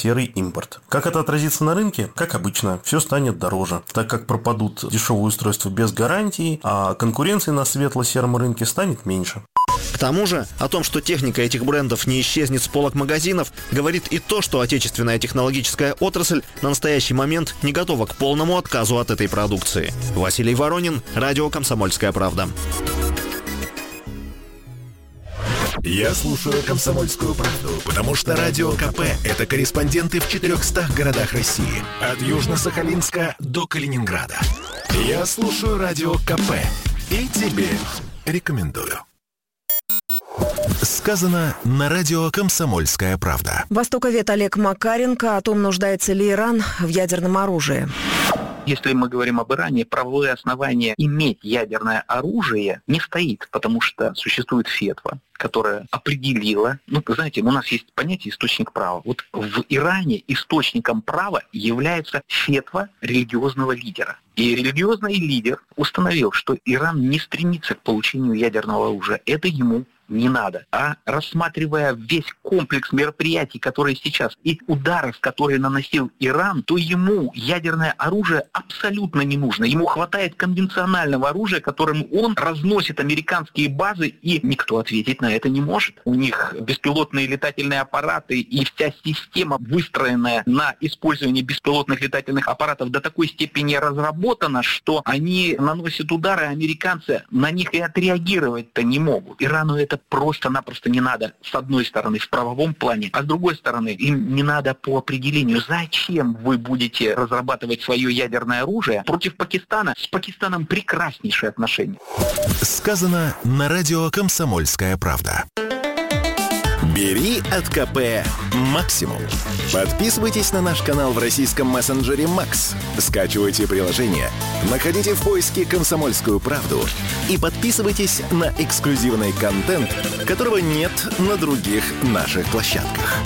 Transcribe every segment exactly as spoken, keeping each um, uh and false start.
серый импорт. Как это отразится на рынке? Как обычно, все станет дороже, так как пропадут дешевые устройства без гарантии, а конкуренции на светло-сером рынке станет меньше. К тому же, о том, что техника этих брендов не исчезнет с полок магазинов, говорит и то, что отечественная технологическая отрасль на настоящий момент не готова к полному отказу от этой продукции. Василий Воронин, радио «Комсомольская правда». Я слушаю «Комсомольскую правду», потому что Радио КП – это корреспонденты в четырехстах городах России. От Южно-Сахалинска до Калининграда. Я слушаю Радио КП и тебе рекомендую. Сказано на радио «Комсомольская правда». Востоковед Олег Макаренко о том, нуждается ли Иран в ядерном оружии. Если мы говорим об Иране, правовое основание иметь ядерное оружие не стоит, потому что существует фетва, которая определила, ну, знаете, у нас есть понятие источник права. Вот в Иране источником права является фетва религиозного лидера. И религиозный лидер установил, что Иран не стремится к получению ядерного оружия. Это ему не надо. А рассматривая весь комплекс мероприятий, которые сейчас, и ударов, которые наносил Иран, то ему ядерное оружие абсолютно не нужно. Ему хватает конвенционального оружия, которым он разносит американские базы, и никто ответить на это не может. У них беспилотные летательные аппараты и вся система, выстроенная на использовании беспилотных летательных аппаратов, до такой степени разработана, что они наносят удары, а американцы на них и отреагировать-то не могут. Ирану это просто-напросто не надо, с одной стороны, в правовом плане, а с другой стороны, им не надо по определению. Зачем вы будете разрабатывать свое ядерное оружие против Пакистана? С Пакистаном прекраснейшие отношения. Сказано на радио «Комсомольская правда». Бери от КП максимум. Подписывайтесь на наш канал в российском мессенджере Макс. Скачивайте приложение, находите в поиске «Комсомольскую правду» и подписывайтесь на эксклюзивный контент, которого нет на других наших площадках.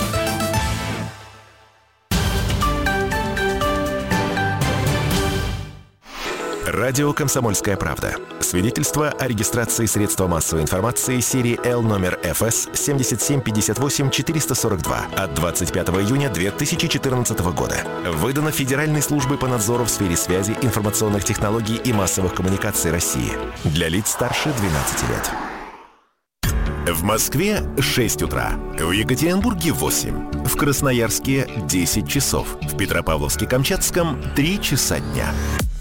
Радио «Комсомольская правда». Свидетельство о регистрации средства массовой информации серии Л номер эф эс семь семь пять восемь четыре сорок два от двадцать пятого июня две тысячи четырнадцатого года. Выдано Федеральной службой по надзору в сфере связи, информационных технологий и массовых коммуникаций России. Для лиц старше двенадцати лет. В Москве шесть утра, в Екатеринбурге восемь, в Красноярске десять часов, в Петропавловске-Камчатском три часа дня.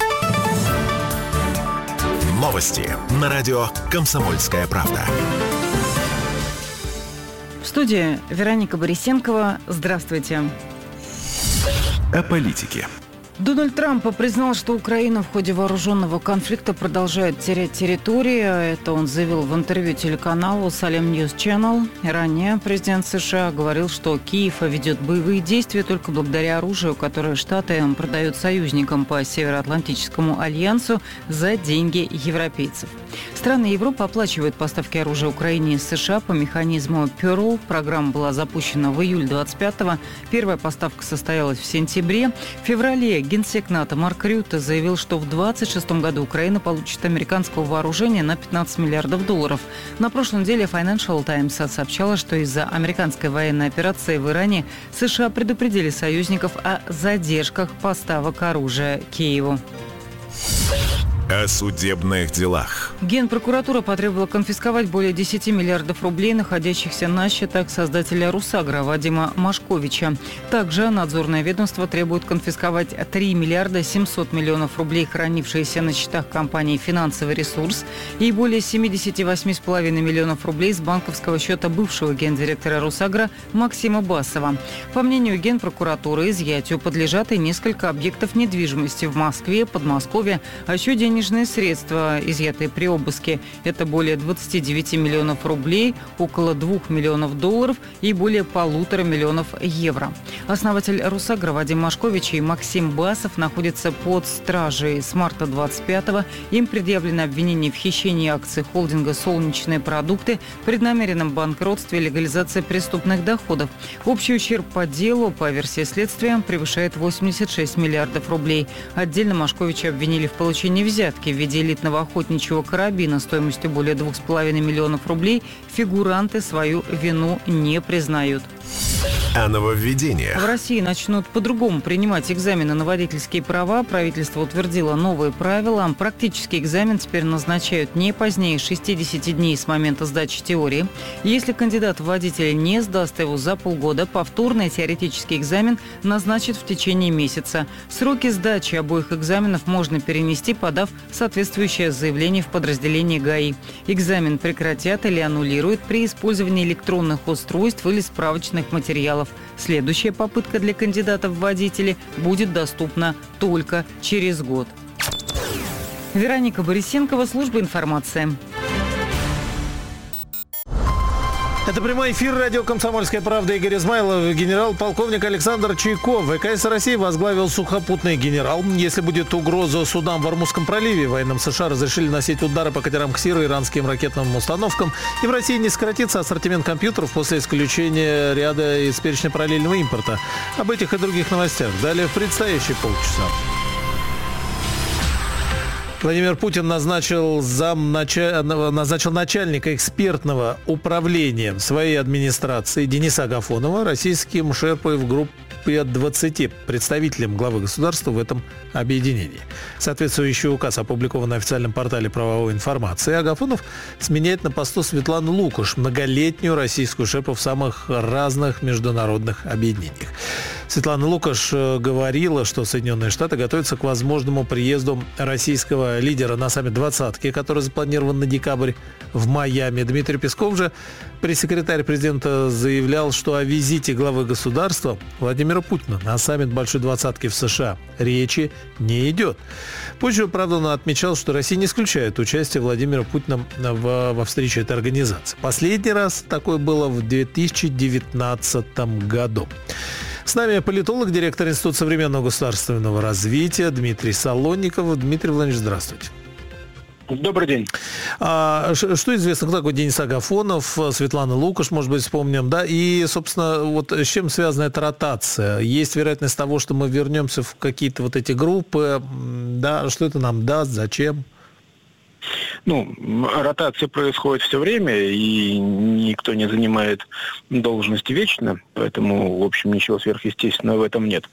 Новости на радио «Комсомольская правда». В студии Вероника Борисенкова. Здравствуйте. О политике. Дональд Трамп признал, что Украина в ходе вооруженного конфликта продолжает терять территории. Это он заявил в интервью телеканалу Salem News Channel. Ранее президент США говорил, что Киев ведет боевые действия только благодаря оружию, которое Штаты продают союзникам по Североатлантическому альянсу за деньги европейцев. Страны Европы оплачивают поставки оружия Украине из США по механизму Pearl. Программа была запущена в июле двадцать пятого. Первая поставка состоялась в сентябре. В феврале генсек НАТО Марк Рютте заявил, что в двадцать шестом году Украина получит американского вооружения на пятнадцать миллиардов долларов. На прошлой неделе Financial Times сообщала, что из-за американской военной операции в Иране США предупредили союзников о задержках поставок оружия Киеву. О судебных делах. Генпрокуратура потребовала конфисковать более десяти миллиардов рублей, находящихся на счетах создателя «Русагра» Вадима Машковича. Также надзорное ведомство требует конфисковать три миллиарда семьсот миллионов рублей, хранившиеся на счетах компании «Финансовый ресурс», и более семьдесят восемь целых пять десятых миллионов рублей с банковского счета бывшего гендиректора «Русагра» Максима Басова. По мнению Генпрокуратуры, изъятию подлежат и несколько объектов недвижимости в Москве, Подмосковье, а еще денежные средства, изъятые при обыске. Это более двадцать девять миллионов рублей, около двух миллионов долларов и более полутора миллионов евро. Основатель «Русагра» Вадим Машкович и Максим Басов находятся под стражей с марта двадцать пятого. Им предъявлено обвинение в хищении акций холдинга «Солнечные продукты», преднамеренном банкротстве и легализации преступных доходов. Общий ущерб по делу, по версии следствия, превышает восемьдесят шесть миллиардов рублей. Отдельно Машковича обвинили в получении взятки в виде элитного охотничьего карабина стоимостью более двух с половиной миллионов рублей. Фигуранты свою вину не признают. О нововведениях. В России начнут по-другому принимать экзамены на водительские права. Правительство утвердило новые правила. Практический экзамен теперь назначают не позднее шестидесяти дней с момента сдачи теории. Если кандидат в водителя не сдаст его за полгода, повторный теоретический экзамен назначат в течение месяца. Сроки сдачи обоих экзаменов можно перенести, подав соответствующее заявление в подразделение ГАИ. Экзамен прекратят или аннулируют при использовании электронных устройств или справочных материалов. Следующая попытка для кандидатов в водители будет доступна только через год. Вероника Борисенкова, служба информации. Это прямой эфир радио «Комсомольская правда». Игорь Измайлов, генерал-полковник Александр Чайков. ВКС России возглавил сухопутный генерал. Если будет угроза судам в Ормузском проливе, военным США разрешили носить удары по катерам КСИР и иранским ракетным установкам. И в России не сократится ассортимент компьютеров после исключения ряда из перечня параллельного импорта. Об этих и других новостях далее в предстоящие полчаса. Владимир Путин назначил, замнача... назначил начальника экспертного управления своей администрации Дениса Агафонова российским шерпой в группе двадцати представителем главы государства в этом объединении. Соответствующий указ опубликован на официальном портале правовой информации. Агафонов сменяет на посту Светлану Лукаш, многолетнюю российскую шерпу в самых разных международных объединениях. Светлана Лукаш говорила, что Соединенные Штаты готовятся к возможному приезду российского лидера на саммит двадцатки, который запланирован на декабрь в Майами. Дмитрий Песков же, пресс-секретарь президента, заявлял, что о визите главы государства Владимира Путина на саммит Большой двадцатки в США речи не идет. Позже, правда, он отмечал, что Россия не исключает участие Владимира Путина в, во встрече этой организации. Последний раз такое было в две тысячи девятнадцатом году. С нами политолог, директор Института современного государственного развития Дмитрий Солонников. Дмитрий Владимирович, здравствуйте. Добрый день. А, что известно, кто такой Денис Агафонов, Светлана Лукаш, может быть, вспомним, да? И, собственно, вот с чем связана эта ротация? Есть вероятность того, что мы вернемся в какие-то вот эти группы, да? Что это нам даст, зачем? Ну, ротация происходит все время, и никто не занимает должности вечно, поэтому, в общем, ничего сверхъестественного в этом нет.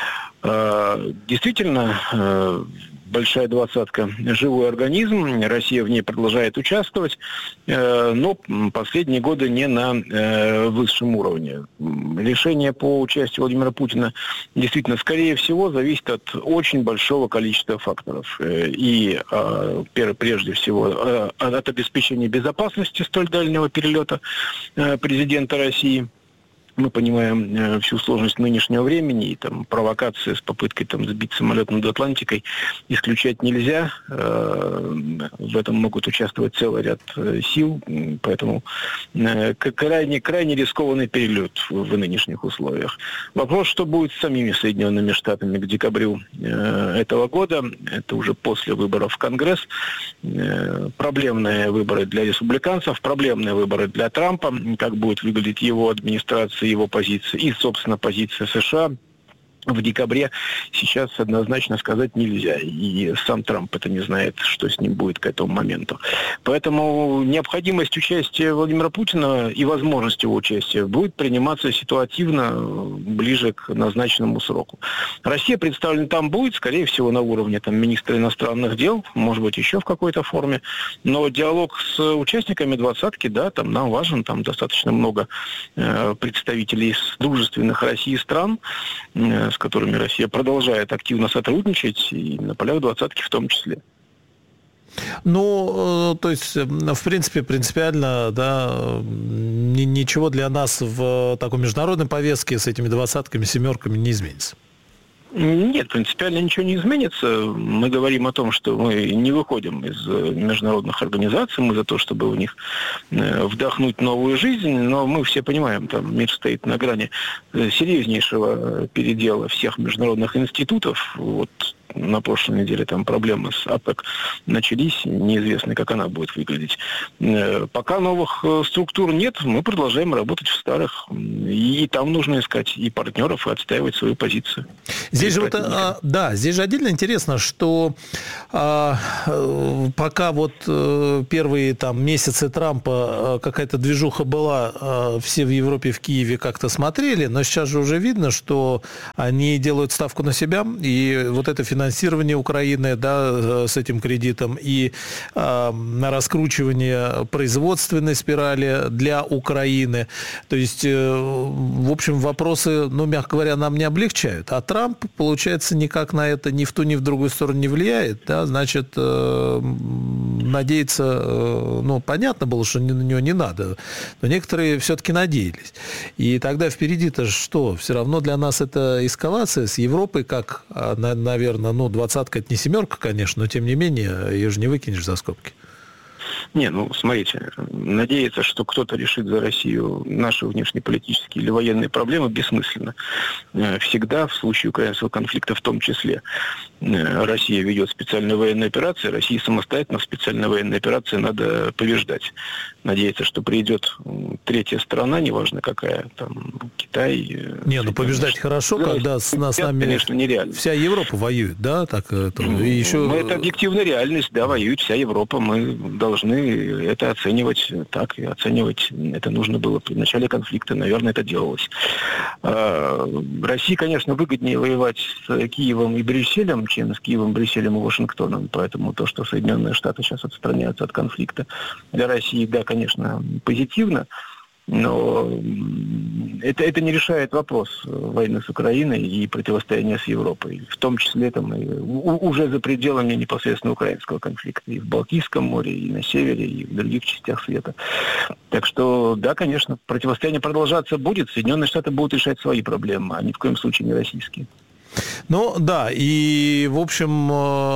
Действительно, Большая двадцатка – живой организм, Россия в ней продолжает участвовать, но последние годы не на высшем уровне. Решение по участию Владимира Путина действительно, скорее всего, зависит от очень большого количества факторов. И прежде всего от обеспечения безопасности столь дальнего перелета президента России. Мы понимаем э, всю сложность нынешнего времени, и там провокации с попыткой там сбить самолет над Атлантикой исключать нельзя. Э, в этом могут участвовать целый ряд э, сил, поэтому э, крайне, крайне рискованный перелет в, в нынешних условиях. Вопрос, что будет с самими Соединенными Штатами к декабрю э, этого года, это уже после выборов в Конгресс. Э, проблемные выборы для республиканцев, проблемные выборы для Трампа, как будет выглядеть его администрация, его позиция и, собственно, позиция США в декабре сейчас однозначно сказать нельзя. И сам Трамп это не знает, что с ним будет к этому моменту. Поэтому необходимость участия Владимира Путина и возможность его участия будет приниматься ситуативно ближе к назначенному сроку. Россия представлена там будет, скорее всего, на уровне там, министра иностранных дел, может быть, еще в какой-то форме. Но диалог с участниками двадцатки, да, там нам важен, там достаточно много э, представителей из дружественных России стран, э, с которыми Россия продолжает активно сотрудничать, и на полях двадцатки в том числе. Ну, то есть, в принципе, принципиально, да, ничего для нас в такой международной повестке с этими двадцатками, семерками не изменится. Нет, принципиально ничего не изменится. Мы говорим о том, что мы не выходим из международных организаций, мы за то, чтобы в них вдохнуть новую жизнь, но мы все понимаем, там мир стоит на грани серьезнейшего передела всех международных институтов. Вот на прошлой неделе там проблемы с ОПЕК начались, неизвестно, как она будет выглядеть. Пока новых структур нет, мы продолжаем работать в старых. И там нужно искать и партнеров, и отстаивать свою позицию. Здесь же, вот, а, да, здесь же отдельно интересно, что а, пока вот первые там месяцы Трампа какая-то движуха была, а, все в Европе, в Киеве как-то смотрели, но сейчас же уже видно, что они делают ставку на себя, и вот это финансирование Украины, да, с этим кредитом, и а, на раскручивание производственной спирали для Украины. То есть, в общем, вопросы, ну, мягко говоря, нам не облегчают. А Трамп, получается, никак на это ни в ту, ни в другую сторону не влияет. Да? Значит, э, надеяться, э, ну, понятно было, что на него не надо. Но некоторые все-таки надеялись. И тогда впереди-то что? Все равно для нас это эскалация с Европой, как, наверное, ну, двадцатка, это не семерка, конечно, но тем не менее, ее же не выкинешь за скобки. Не, ну, смотрите, надеяться, что кто-то решит за Россию наши внешнеполитические или военные проблемы, бессмысленно. Всегда, в случае украинского конфликта в том числе, Россия ведет специальную военную операцию, России самостоятельно в специальной военной операции надо побеждать. Надеяться, что придет третья сторона, неважно какая, там, Китай... Не, ну, побеждать хорошо, да, когда с, с нами, конечно, нереально. Вся Европа воюет, да? Так, это, и еще... Ну, это объективная реальность, да, воюет вся Европа, мы должны это оценивать так, и оценивать это нужно было при начале конфликта, наверное, это делалось. России, конечно, выгоднее воевать с Киевом и Брюсселем, чем с Киевом, Брюсселем и Вашингтоном, поэтому то, что Соединенные Штаты сейчас отстраняются от конфликта, для России, да, конечно, позитивно, но это, это не решает вопрос войны с Украиной и противостояния с Европой, в том числе там, и у, уже за пределами непосредственно украинского конфликта, и в Балтийском море, и на севере, и в других частях света. Так что, да, конечно, противостояние продолжаться будет, Соединенные Штаты будут решать свои проблемы, а ни в коем случае не российские. Ну, да, и, в общем,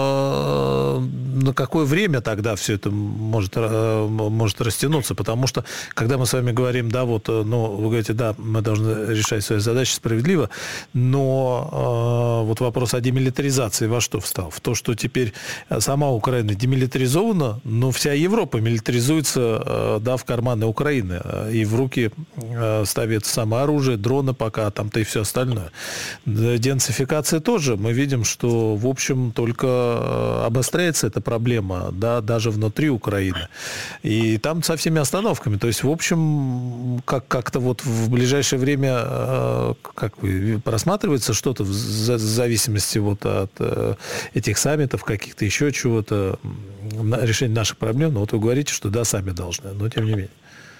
на какое время тогда все это может, может растянуться? Потому что, когда мы с вами говорим, да, вот, ну, вы говорите, да, мы должны решать свои задачи справедливо, но вот вопрос о демилитаризации во что встал? В то, что теперь сама Украина демилитаризована, но вся Европа милитаризуется, да, в карманы Украины, и в руки ставит самое оружие, дроны пока, там-то и все остальное. Денацификация тоже. Мы видим, что, в общем, только обостряется эта проблема, да, даже внутри Украины. И там со всеми остановками. То есть, в общем, как- как-то вот в ближайшее время как вы, просматривается что-то в зависимости вот от этих саммитов, каких-то еще чего-то, решение наших проблем. Но вот вы говорите, что да, сами должны, но тем не менее.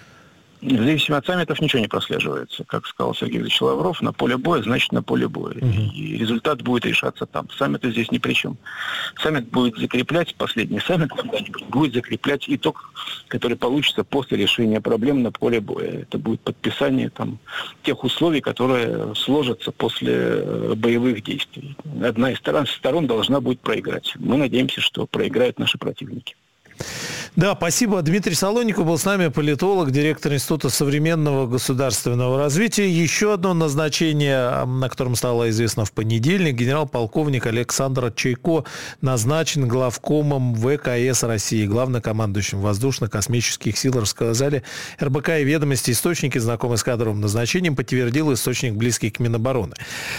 В зависимости от саммитов ничего не прослеживается. Как сказал Сергей Ильич Лавров, на поле боя, значит на поле боя. Uh-huh. И результат будет решаться там. Саммиты здесь ни при чем. Саммит будет закреплять, последний саммит когда-нибудь, будет закреплять итог, который получится после решения проблем на поле боя. Это будет подписание там тех условий, которые сложатся после боевых действий. Одна из сторон, сторон должна будет проиграть. Мы надеемся, что проиграют наши противники. Да, спасибо. Дмитрий Солоников был с нами, политолог, директор Института современного государственного развития. Еще одно назначение, на котором стало известно в понедельник. Генерал-полковник Александр Чайко назначен главкомом ВКС России, главнокомандующим воздушно-космических сил, рассказали эр бэ ка и «Ведомости». Источники, знакомые с кадровым назначением, подтвердил источник, близкий к Минобороны.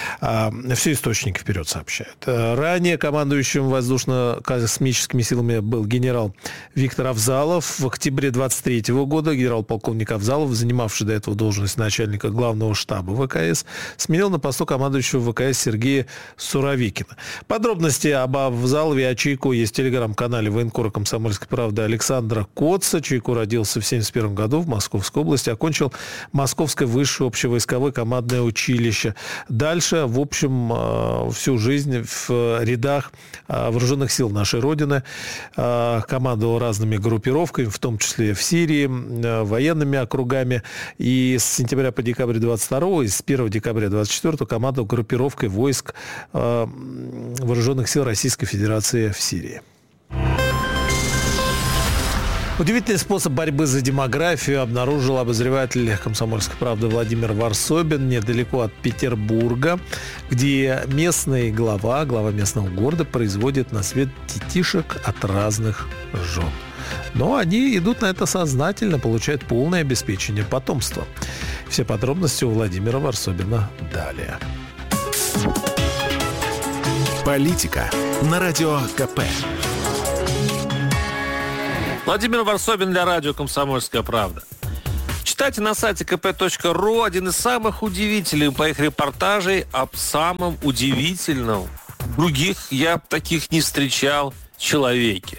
Все источники вперед сообщают. Ранее командующим воздушно-космическими силами был генерал Виктор Авзалов. В октябре двадцать третьего года генерал-полковник Авзалов, занимавший до этого должность начальника главного штаба ВКС, сменил на посту командующего ВКС Сергея Суровикина. Подробности об Авзалове и о Чайко есть в телеграм-канале военкора «Комсомольской правды» Александра Коца. Чайко родился в семьдесят первом году в Московской области, окончил Московское высшее общевойсковое командное училище. Дальше, в общем, всю жизнь в рядах вооруженных сил нашей Родины командовал разными группировками, в том числе в Сирии, военными округами. И с сентября по декабрь двадцать второго и с первого декабря двадцать четвёртого командовал группировкой войск э, вооруженных сил Российской Федерации в Сирии. Удивительный способ борьбы за демографию обнаружил обозреватель «Комсомольской правды» Владимир Варсобин недалеко от Петербурга, где местный глава, глава местного города производит на свет детишек от разных жен. Но они идут на это сознательно, получают полное обеспечение потомства. Все подробности у Владимира Варсобина далее. Политика на Радио КП. Владимир Варсобин для радио «Комсомольская правда». Читайте на сайте ка пэ точка ру один из самых удивительных моих репортажей об самом удивительном, других я таких не встречал, человеке.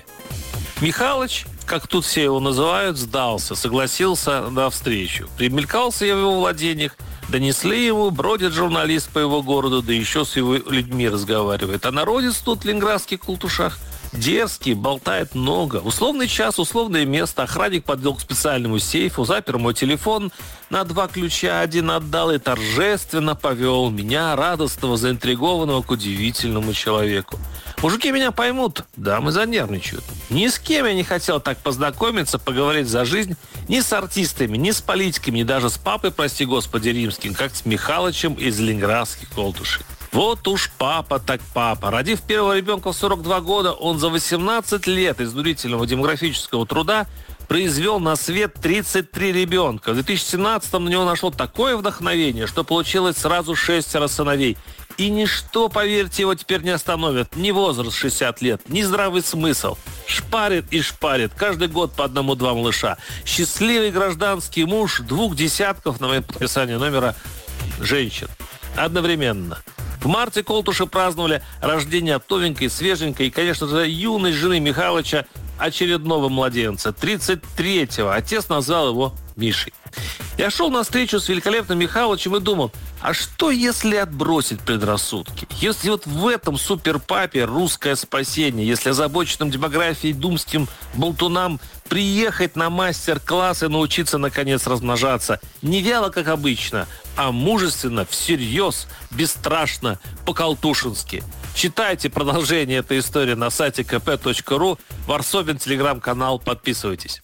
Михалыч, как тут все его называют, сдался, согласился на встречу. Примелькался я в его владениях, донесли ему, бродит журналист по его городу, да еще с его людьми разговаривает. А народец тут в ленинградских култушах дерзкий, болтает много. Условный час, условное место. Охранник подвел к специальному сейфу, запер мой телефон на два ключа, один отдал и торжественно повел меня, радостного, заинтригованного, к удивительному человеку. Мужики меня поймут, дамы занервничают. Ни с кем я не хотел так познакомиться, поговорить за жизнь, ни с артистами, ни с политиками, ни даже с папой, прости господи, римским, как с Михалычем из ленинградских колтушей. Вот уж папа так папа. Родив первого ребенка в сорок два года, он за восемнадцать лет изнурительного демографического труда произвел на свет тридцать три ребенка. В две тысячи семнадцатом на него нашло такое вдохновение, что получилось сразу шестеро сыновей. И ничто, поверьте, его теперь не остановит. Ни возраст шестьдесят лет, ни здравый смысл. Шпарит и шпарит. Каждый год по одному-два малыша. Счастливый гражданский муж двух десятков, на мое подписание номера, женщин. Одновременно. В марте колтуши праздновали рождение новенькой, свеженькой и, конечно же, юной жены Михалыча, очередного младенца, тридцать третьего. Отец назвал его Мишей. Я шел на встречу с великолепным Михалычем и думал, а что если отбросить предрассудки? Если вот в этом суперпапе русское спасение, если озабоченным демографией думским болтунам приехать на мастер-класс и научиться, наконец, размножаться не вяло, как обычно, а мужественно, всерьез, бесстрашно, по-колтушински. Читайте продолжение этой истории на сайте ка пэ точка ру. Варсобин, телеграм-канал. Подписывайтесь.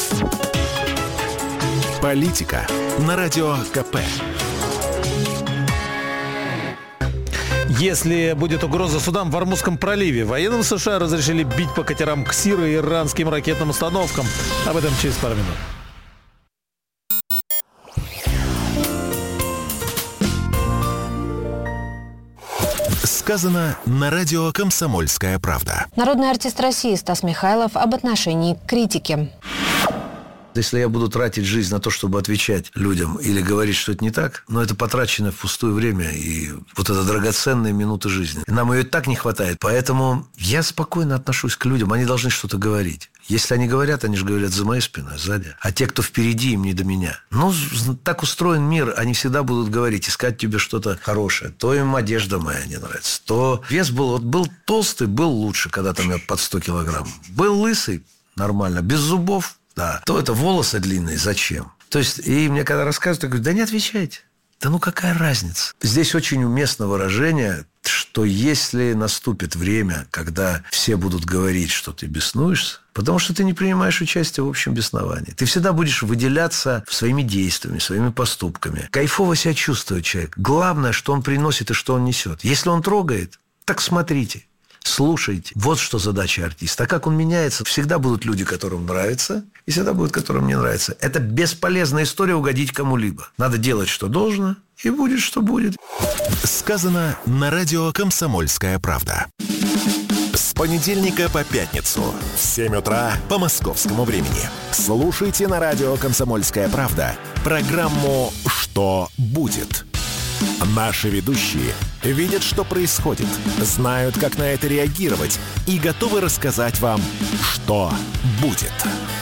Политика на Радио КП. Если будет угроза судам в Ормузском проливе, военным США разрешили бить по катерам КСИР и иранским ракетным установкам. Об этом через пару минут. Сказано на радио «Комсомольская правда». Народный артист России Стас Михайлов об отношении к критике. Если я буду тратить жизнь на то, чтобы отвечать людям или говорить, что это не так, но это потрачено впустую время и вот это драгоценные минуты жизни. Нам ее и так не хватает. Поэтому я спокойно отношусь к людям. Они должны что-то говорить. Если они говорят, они же говорят за моей спиной, сзади. А те, кто впереди, им не до меня. Ну, так устроен мир. Они всегда будут говорить, искать тебе что-то хорошее. То им одежда моя не нравится. То вес был... Вот был толстый, был лучше, когда там я под сто килограмм. Был лысый, нормально. Без зубов. Да. То это волосы длинные, зачем? То есть, и мне когда рассказывают, я говорю, да не отвечайте. Да ну какая разница? Здесь очень уместно выражение, что если наступит время, когда все будут говорить, что ты беснуешься, потому что ты не принимаешь участие в общем бесновании. Ты всегда будешь выделяться своими действиями, своими поступками. Кайфово себя чувствует человек. Главное, что он приносит и что он несет. Если он трогает, так смотрите. Слушайте. Вот что задача артиста. А как он меняется? Всегда будут люди, которым нравится, и всегда будут, которым не нравится. Это бесполезная история угодить кому-либо. Надо делать, что должно, и будет, что будет. Сказано на радио «Комсомольская правда». С понедельника по пятницу в семь утра по московскому времени. Слушайте на радио «Комсомольская правда» программу «Что будет?». Наши ведущие видят, что происходит, знают, как на это реагировать и готовы рассказать вам, что будет.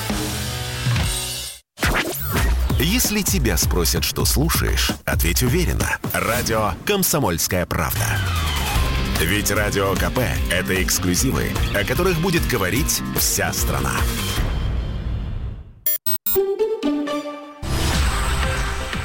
Если тебя спросят, что слушаешь, ответь уверенно. Радио «Комсомольская правда». Ведь Радио КП – это эксклюзивы, о которых будет говорить вся страна.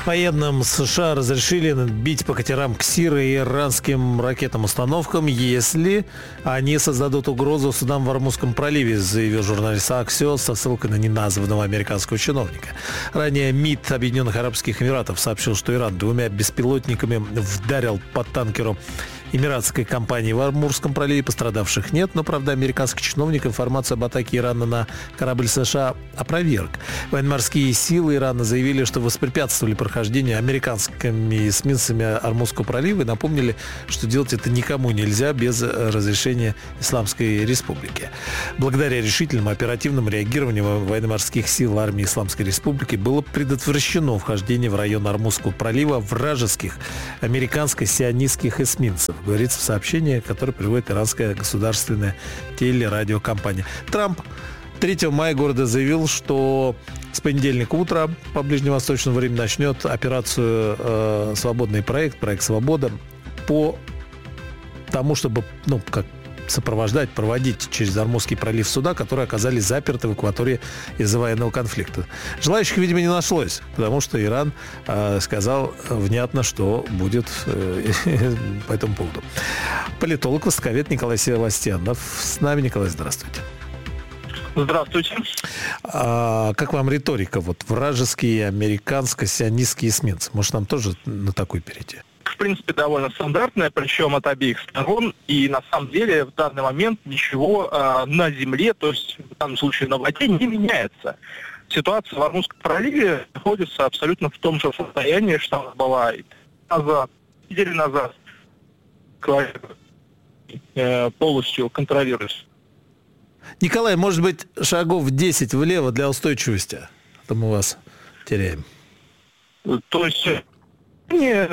Военным США разрешили бить по катерам КСИР и иранским ракетным установкам, если они создадут угрозу судам в Ормузском проливе, заявил журналист Axios со ссылкой на неназванного американского чиновника. Ранее МИД Объединенных Арабских Эмиратов сообщил, что Иран двумя беспилотниками вдарил по танкеру эмиратской компании в Амурском проливе. Пострадавших нет, но, правда, американский чиновник информацию об атаке Ирана на корабль США опроверг. Военно-морские силы Ирана заявили, что воспрепятствовали прохождению американскими эсминцами Ормузского пролива и напомнили, что делать это никому нельзя без разрешения Исламской Республики. Благодаря решительному оперативному реагированию военно-морских сил армии Исламской Республики было предотвращено вхождение в район Ормузского пролива вражеских американско-сионистских эсминцев, говорится в сообщении, которое приводит иранская государственная телерадиокомпания. Трамп третьего мая города заявил, что с понедельника утра по ближневосточному времени начнет операцию э, «Свободный проект», проект «Свобода», по тому, чтобы, ну, как сопровождать, проводить через Ормузский пролив суда, которые оказались заперты в акватории из-за военного конфликта. Желающих, видимо, не нашлось, потому что Иран э, сказал внятно, что будет э, по этому поводу. Политолог, востоковед Николай Севастьянов с нами. Николай, здравствуйте. Здравствуйте. А, как вам риторика? Вот вражеские, американско-сионистские эсминцы. Может, нам тоже на такой перейти? В принципе, довольно стандартная, причем от обеих сторон. И на самом деле в данный момент ничего э, на земле, то есть в данном случае на воде, не меняется. Ситуация в Ормузском проливе находится абсолютно в том же состоянии, что она была назад, неделю назад, э, полностью контролируется. Николай, может быть, шагов десять влево для устойчивости? А то мы вас теряем. То есть... Не...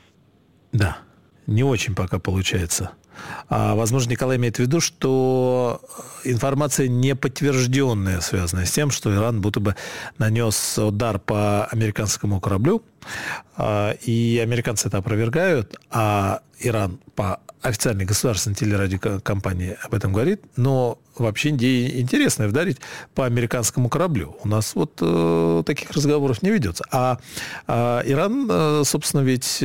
Да, не очень пока получается. А, возможно, Николай имеет в виду, что информация не подтвержденная, связанная с тем, что Иран будто бы нанес удар по американскому кораблю, а, и американцы это опровергают, а Иран по официальной государственной телерадиокомпании об этом говорит, но вообще идея интересная — вдарить по американскому кораблю. У нас вот э, таких разговоров не ведется. А, а Иран, э, собственно, ведь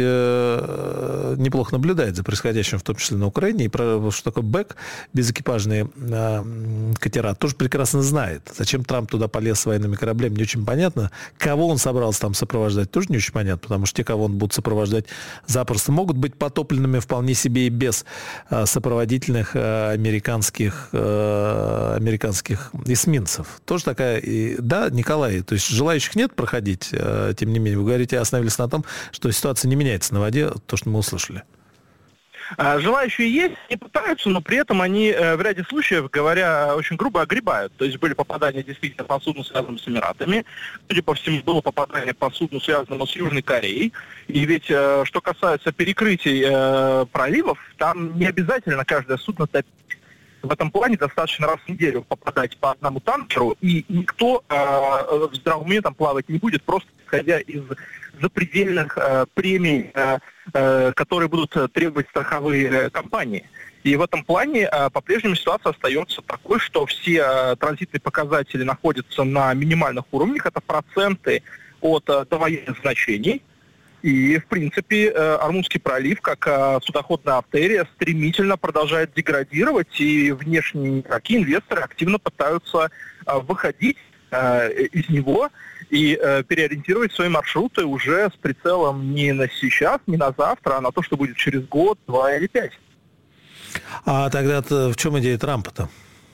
э, неплохо наблюдает за происходящим, в том числе на Украине, и про что такое БЭК, безэкипажные э, катера, тоже прекрасно знает. Зачем Трамп туда полез с военными кораблями, не очень понятно. Кого он собрался там сопровождать, тоже не очень понятно, потому что те, кого он будет сопровождать, запросто могут быть потопленными вполне себе и без э, сопроводительных э, американских э, американских эсминцев. Тоже такая... И, да, Николай, то есть желающих нет проходить, э, тем не менее, вы говорите, остановились на том, что ситуация не меняется на воде, то, что мы услышали. Желающие есть, они пытаются, но при этом они в ряде случаев, говоря очень грубо, огребают. То есть были попадания действительно по судну, связанному с Эмиратами. Судя по всему, было попадание по судну, связанному с Южной Кореей. И ведь, что касается перекрытий проливов, там не обязательно каждое судно топить. В этом плане достаточно раз в неделю попадать по одному танкеру, и никто э, в здравом уме там плавать не будет, просто исходя из запредельных э, премий, э, э, которые будут требовать страховые э, компании. И в этом плане э, по-прежнему ситуация остается такой, что все э, транзитные показатели находятся на минимальных уровнях, это проценты от э, довоенных значений. И, в принципе, Ормузский пролив, как судоходная артерия, стремительно продолжает деградировать, и внешние игроки, инвесторы активно пытаются выходить из него и переориентировать свои маршруты уже с прицелом не на сейчас, не на завтра, а на то, что будет через год, два или пять. А тогда в чем идея Трампа-то?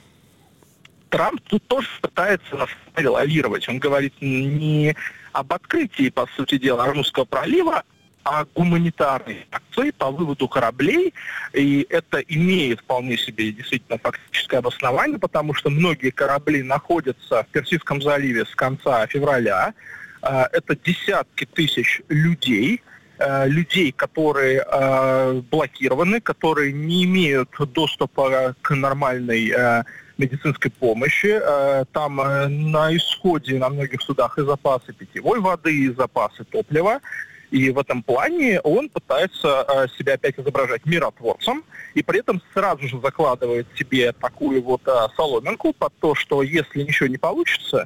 Трамп тут тоже пытается нас лавировать. Он говорит не об открытии, по сути дела, Ормузского пролива, а гуманитарной акции по выводу кораблей. И это имеет вполне себе действительно фактическое обоснование, потому что многие корабли находятся в Персидском заливе с конца февраля. Это десятки тысяч людей, людей, которые блокированы, которые не имеют доступа к нормальной медицинской помощи. Там на исходе на многих судах и запасы питьевой воды, и запасы топлива. И в этом плане он пытается себя опять изображать миротворцем, и при этом сразу же закладывает себе такую вот соломинку под то, что если ничего не получится,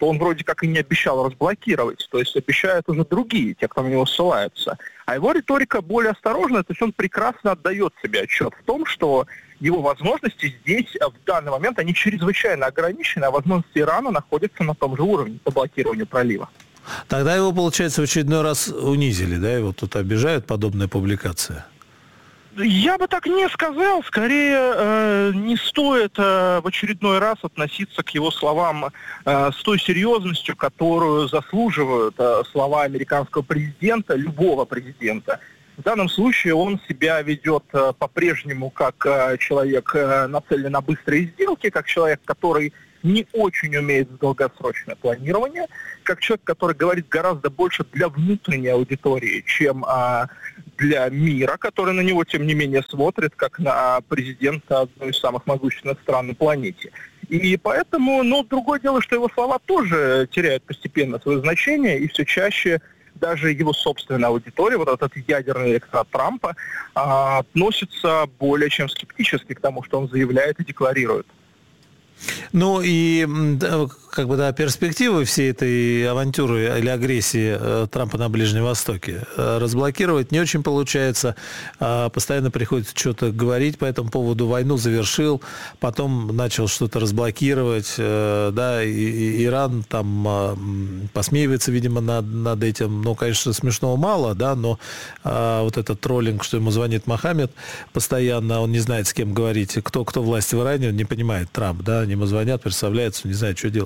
что он вроде как и не обещал разблокировать, то есть обещают уже другие, те, кто на него ссылаются. А его риторика более осторожная, то есть он прекрасно отдает себе отчет в том, что его возможности здесь в данный момент, они чрезвычайно ограничены, а возможности Ирана находятся на том же уровне по блокированию пролива. Тогда его, получается, в очередной раз унизили, да? Его тут обижают, подобная публикация. Я бы так не сказал. Скорее, э, не стоит э, в очередной раз относиться к его словам э, с той серьезностью, которую заслуживают э, слова американского президента, любого президента. В данном случае он себя ведет э, по-прежнему как э, человек, э, нацеленный на быстрые сделки, как человек, который не очень умеет в долгосрочное планирование, как человек, который говорит гораздо больше для внутренней аудитории, чем а, для мира, который на него, тем не менее, смотрит, как на президента одной из самых могущественных стран на планете. И поэтому, ну, другое дело, что его слова тоже теряют постепенно свое значение, и все чаще даже его собственная аудитория, вот этот ядерный электорат Трампа, а, относится более чем скептически к тому, что он заявляет и декларирует. Ну и как бы, да, перспективы всей этой авантюры или агрессии Трампа на Ближнем Востоке разблокировать не очень получается. Постоянно приходится что-то говорить по этому поводу. Войну завершил, потом начал что-то разблокировать. Да, и Иран там посмеивается, видимо, над, над этим. Ну, конечно, смешного мало, да, но вот этот троллинг, что ему звонит Мохаммед постоянно, он не знает, с кем говорить. Кто, кто власть в Иране, он не понимает, Трамп, да, ему звонят, представляются, не знают, что делать.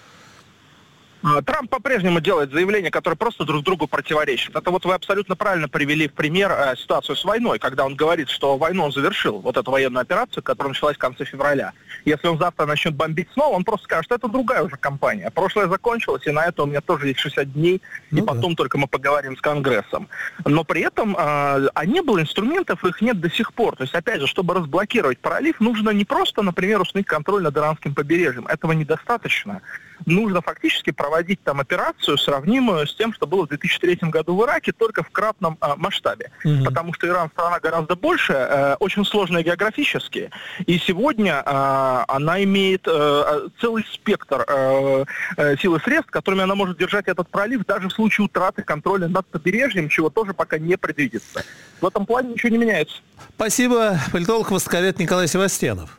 Трамп по-прежнему делает заявления, которые просто друг другу противоречат. Это вот вы абсолютно правильно привели в пример э, ситуацию с войной, когда он говорит, что войну он завершил, вот эту военную операцию, которая началась в конце февраля. Если он завтра начнет бомбить снова, он просто скажет, что это другая уже кампания. Прошлое закончилось, и на это у меня тоже есть шестьдесят дней, ну, и да. Потом только мы поговорим с Конгрессом. Но при этом э, а не было инструментов, их нет до сих пор. То есть, опять же, чтобы разблокировать пролив, нужно не просто, например, установить контроль над иранским побережьем. Этого недостаточно. Нужно фактически проводить там операцию, сравнимую с тем, что было в две тысячи третьем году в Ираке, только в кратном а, масштабе. Mm-hmm. Потому что Иран страна гораздо больше, э, очень сложная географически, и сегодня э, она имеет э, целый спектр э, э, сил и средств, которыми она может держать этот пролив даже в случае утраты контроля над побережьем, чего тоже пока не предвидится. В этом плане ничего не меняется. Спасибо. Политолог, востоковед Николай Севастьянов.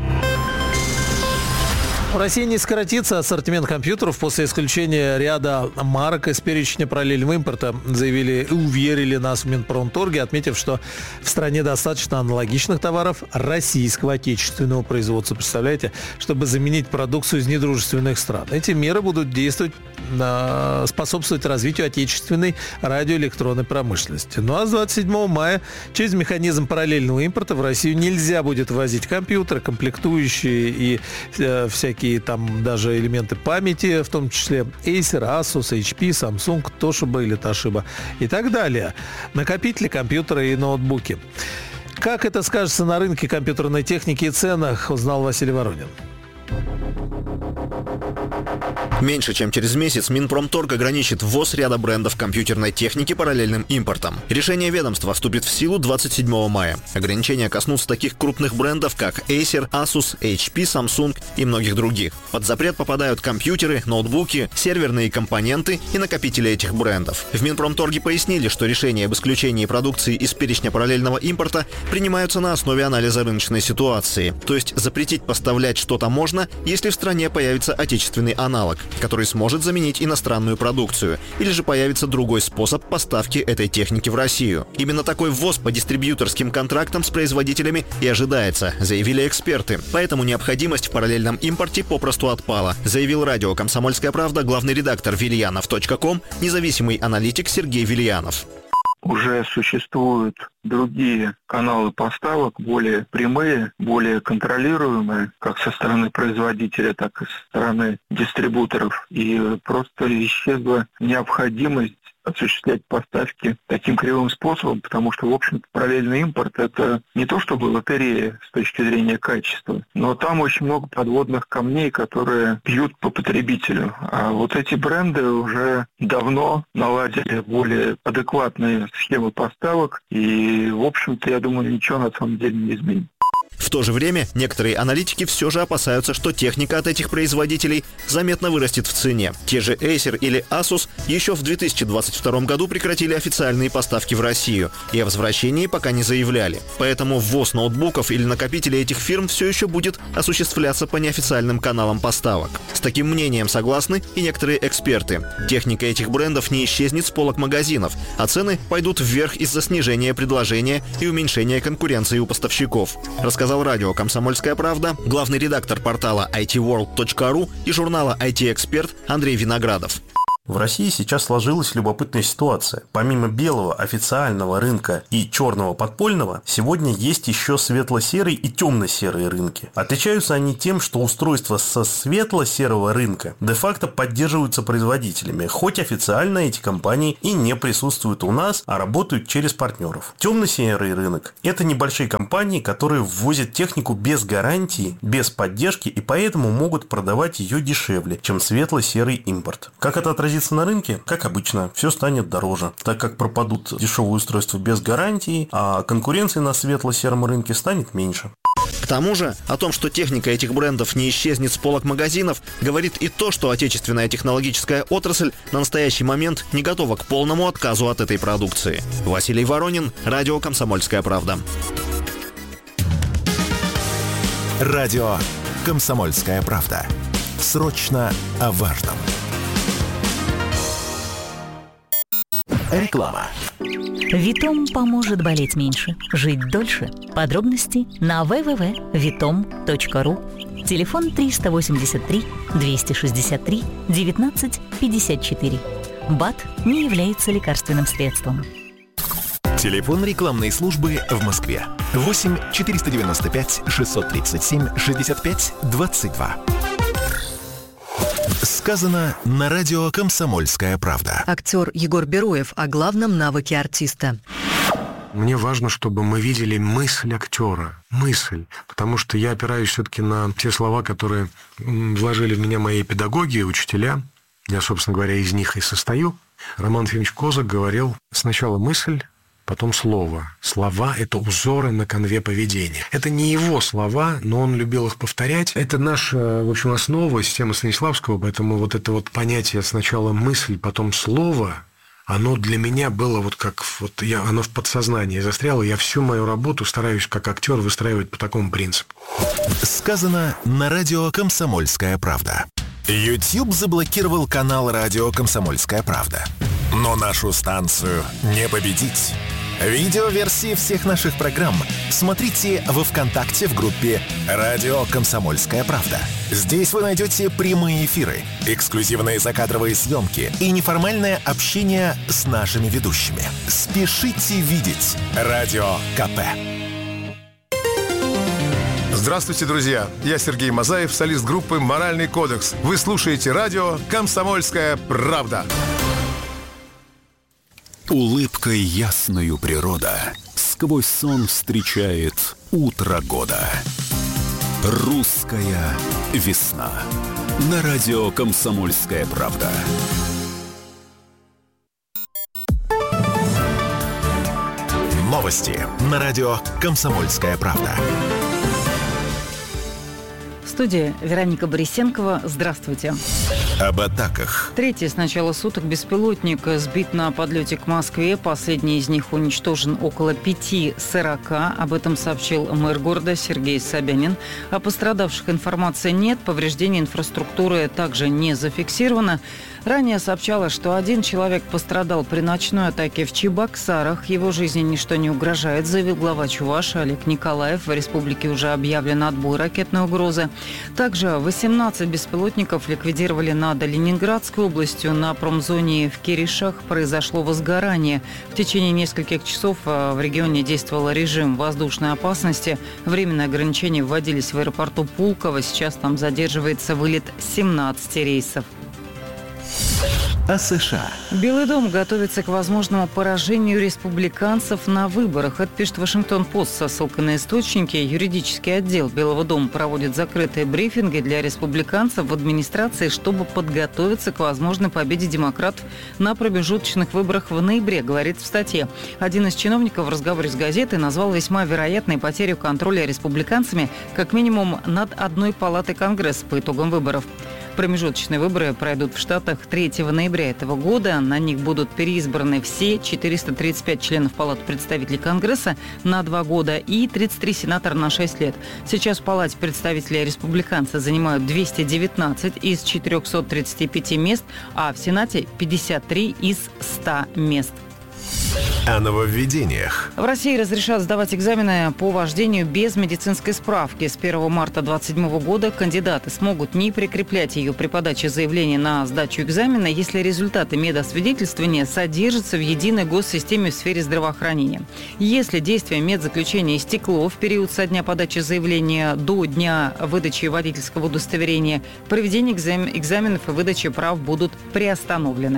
В России не сократится ассортимент компьютеров после исключения ряда марок из перечня параллельного импорта, заявили и уверили нас в Минпромторге, отметив, что в стране достаточно аналогичных товаров российского отечественного производства, представляете, чтобы заменить продукцию из недружественных стран. Эти меры будут действовать, способствовать развитию отечественной радиоэлектронной промышленности. Ну а с двадцать седьмого мая через механизм параллельного импорта в Россию нельзя будет ввозить компьютеры, комплектующие и э, всякие там даже элементы памяти, в том числе Acer, Asus, эйч пи, Samsung, Toshiba или Toshiba и так далее. Накопители, компьютеры и ноутбуки. Как это скажется на рынке компьютерной техники и ценах, узнал Василий Воронин. Меньше чем через месяц Минпромторг ограничит ввоз ряда брендов компьютерной техники параллельным импортом. Решение ведомства вступит в силу двадцать седьмого мая. Ограничения коснутся таких крупных брендов, как Acer, Asus, эйч пи, Samsung и многих других. Под запрет попадают компьютеры, ноутбуки, серверные компоненты и накопители этих брендов. В Минпромторге пояснили, что решения об исключении продукции из перечня параллельного импорта принимаются на основе анализа рыночной ситуации. То есть запретить поставлять что-то можно, если в стране появится отечественный аналог, который сможет заменить иностранную продукцию, или же появится другой способ поставки этой техники в Россию. Именно такой ввоз по дистрибьюторским контрактам с производителями и ожидается, заявили эксперты. Поэтому необходимость в параллельном импорте попросту отпала, заявил радио «Комсомольская правда» главный редактор вильянов точка ком, независимый аналитик Сергей Вильянов. Уже существуют другие каналы поставок, более прямые, более контролируемые, как со стороны производителя, так и со стороны дистрибуторов. И просто исчезла необходимость осуществлять поставки таким кривым способом, потому что, в общем-то, параллельный импорт – это не то чтобы лотерея с точки зрения качества, но там очень много подводных камней, которые бьют по потребителю. А вот эти бренды уже давно наладили более адекватные схемы поставок, и, в общем-то, я думаю, ничего на самом деле не изменит. В В то же время некоторые аналитики все же опасаются, что техника от этих производителей заметно вырастет в цене. Те же Acer или Asus еще в две тысячи двадцать втором году прекратили официальные поставки в Россию и о возвращении пока не заявляли. Поэтому ввоз ноутбуков или накопителей этих фирм все еще будет осуществляться по неофициальным каналам поставок. С таким мнением согласны и некоторые эксперты. Техника этих брендов не исчезнет с полок магазинов, а цены пойдут вверх из-за снижения предложения и уменьшения конкуренции у поставщиков, рассказал радио «Комсомольская правда» главный редактор портала ай ти ворлд точка ру и журнала ай ти-эксперт Андрей Виноградов. В России сейчас сложилась любопытная ситуация. Помимо белого официального рынка и черного подпольного, сегодня есть еще светло-серый и темно-серые рынки. Отличаются они тем, что устройства со светло-серого рынка де-факто поддерживаются производителями, хоть официально эти компании и не присутствуют у нас, а работают через партнеров. Темно-серый рынок – это небольшие компании, которые ввозят технику без гарантии, без поддержки и поэтому могут продавать ее дешевле, чем светло-серый импорт. Как это отразится на рынке? Как обычно, все станет дороже, так как пропадут дешевые устройства без гарантии, а конкуренции на светло-сером рынке станет меньше. К тому же, о том, что техника этих брендов не исчезнет с полок магазинов, говорит и то, что отечественная технологическая отрасль на настоящий момент не готова к полному отказу от этой продукции. Василий Воронин, радио «Комсомольская правда». Радио «Комсомольская правда». Срочно о важном. Реклама. Витом поможет болеть меньше, жить дольше. Подробности на дабл ю дабл ю дабл ю точка витом точка ру. Телефон триста восемьдесят три двести шестьдесят три девятнадцать пятьдесят четыре. БАД не является лекарственным средством. Телефон рекламной службы в Москве. восемь четыреста девяносто пять шестьсот тридцать семь шестьдесят пять двадцать два. Сказано на радио «Комсомольская правда». Актер Егор Бероев о главном навыке артиста. Мне важно, чтобы мы видели мысль актера. Мысль. Потому что я опираюсь все-таки на те слова, которые вложили в меня мои педагоги и учителя. Я, собственно говоря, из них и состою. Роман Ефимович Козак говорил: сначала мысль, потом слово. Слова – это узоры на конве поведения. Это не его слова, но он любил их повторять. Это наша, в общем, основа, система Станиславского, поэтому вот это вот понятие сначала мысль, потом слово, оно для меня было вот как, вот я, оно в подсознании застряло. Я всю мою работу стараюсь как актер выстраивать по такому принципу. Сказано на радио «Комсомольская правда». YouTube заблокировал канал радио «Комсомольская правда». Но нашу станцию не победить. Видеоверсии всех наших программ смотрите во ВКонтакте в группе «Радио Комсомольская правда». Здесь вы найдете прямые эфиры, эксклюзивные закадровые съемки и неформальное общение с нашими ведущими. Спешите видеть Радио КП. Здравствуйте, друзья! Я Сергей Мазаев, солист группы «Моральный кодекс». Вы слушаете радио «Комсомольская правда». Улыбкой ясною природа сквозь сон встречает утро года. Русская весна. На радио «Комсомольская правда». Новости на радио «Комсомольская правда». В студии Вероника Борисенкова. Здравствуйте. Об атаках. Третий с начала суток беспилотник сбит на подлете к Москве. Последний из них уничтожен около пяти сорока. Об этом сообщил мэр города Сергей Собянин. О пострадавших информации нет. Повреждение инфраструктуры также не зафиксировано. Ранее сообщалось, что один человек пострадал при ночной атаке в Чебоксарах. Его жизни ничто не угрожает, заявил глава Чувашии Олег Николаев. В республике уже объявлен отбой ракетной угрозы. Также восемнадцать беспилотников ликвидировали над Ленинградской областью. На промзоне в Киришах произошло возгорание. В течение нескольких часов в регионе действовал режим воздушной опасности. Временные ограничения вводились в аэропорту Пулково. Сейчас там задерживается вылет семнадцати рейсов. о США. Белый дом готовится к возможному поражению республиканцев на выборах. Это пишет Вашингтон-Пост со ссылкой на источники. Юридический отдел Белого дома проводит закрытые брифинги для республиканцев в администрации, чтобы подготовиться к возможной победе демократов на промежуточных выборах в ноябре, говорится в статье. Один из чиновников в разговоре с газетой назвал весьма вероятной потерю контроля республиканцами как минимум над одной палатой Конгресса по итогам выборов. Промежуточные выборы пройдут в Штатах третьего ноября этого года. На них будут переизбраны все четыреста тридцать пять членов Палаты представителей Конгресса на два года и тридцать три сенатора на шесть лет. Сейчас в Палате представителей республиканцы занимают двести девятнадцать из четырехсот тридцати пяти мест, а в Сенате пятьдесят три из ста мест. О нововведениях. В России разрешат сдавать экзамены по вождению без медицинской справки. С первого марта две тысячи двадцать седьмого года кандидаты смогут не прикреплять ее при подаче заявления на сдачу экзамена, если результаты медосвидетельствования содержатся в единой госсистеме в сфере здравоохранения. Если действие медзаключения истекло в период со дня подачи заявления до дня выдачи водительского удостоверения, проведение экзаменов и выдача прав будут приостановлены.